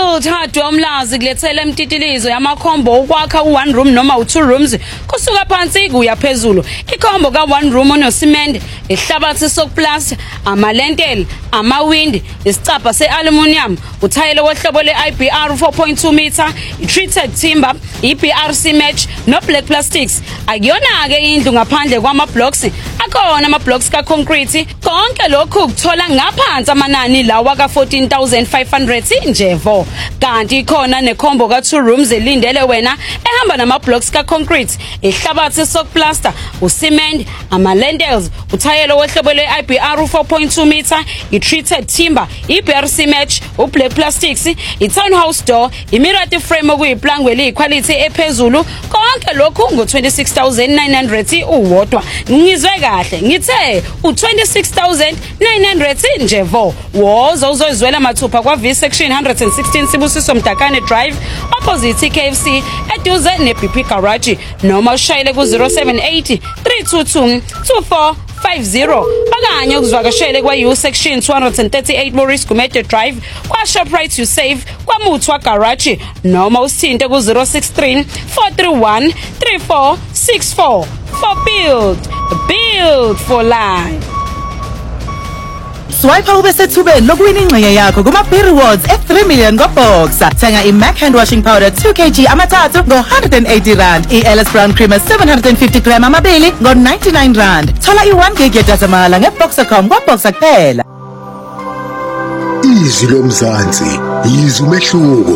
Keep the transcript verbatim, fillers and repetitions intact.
Build Hardware Umlazi kulethela imtitilizo yamakhombo ukwakha u-one room noma u-two rooms kusuka phansi kuya phezulu. Ikhombo ka-one room onosimende, ihlabathi sokuplasta, amalentel, amawindi, isicabha se-aluminium, uthayelo wohlobo le-I B R four point two meter, i-treated timber, i-B R C match no-black plastics. Akuyona-ke indlu ngaphandle kwama-blocks, akhona ama-blocks ka-concrete. Konke lokhu kuthola ngaphansi amanani lawa ka-fourteen thousand five hundred nje vo. Kanti khona nekhombo ka-two rooms elindele wena ehamba nama-blocks ka-concrete, ihlabathi sokuplasta, ucement, ama-lentils, uthayelo wohlobo le-I B R four point two meter, i-treated timber, i-B R C match, u-black plastics, i-townhouse door, imirati frame okuyiplangwe eliyiquality ephezulu. Konke lokhu ngo-twenty-six thousand nine hundred uwodwa. Ngizwe kahle nithe u-twenty-six thousand nine hundred nje vo. Woza uzozwela mathupha kwa V section one sixteen Sibusiso Mdakane Drive opposite K F C eduze ne-B P Garage, noma ushayele ku zero seven eight three two two two four five zero. Okanye ukuzwakashele kwa U section two thirty-eight Maurice Gumede Drive kwa Shoprite You Save kwa Muthwa Garage, noma usithinte ku zero six three four three one three four six four. For Build, Build for Life. Swipe ube sethubeni lokuwina ingxenye yakho kuma B Rewards e three million ngobox. Thenga i-Mac hand washing powder two kilograms amathathu ngo one hundred eighty rand, i-Ellis Brown creamer seven hundred fifty grams amabili ngo ninety-nine rand. Thola i-one gig yedatha mahhala ngeBoxacom kwaBoxa kuphela. Izwi lomzansi, izwi umehluko.